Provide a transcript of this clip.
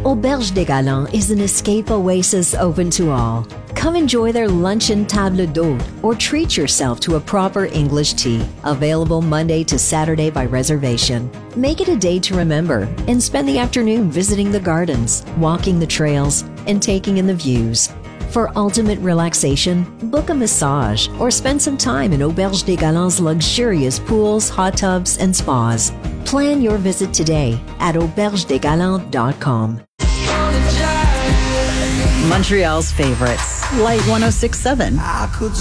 Auberge des Galants is an escape oasis open to all. Come enjoy their luncheon table d'hôte or treat yourself to a proper English tea, available Monday to Saturday by reservation. Make it a day to remember and spend the afternoon visiting the gardens, walking the trails, and taking in the views. For ultimate relaxation, book a massage or spend some time in Auberge des Galants' luxurious pools, hot tubs, and spas. Plan your visit today at aubergedesgalants.com. Montreal's favorites, Light 106.7.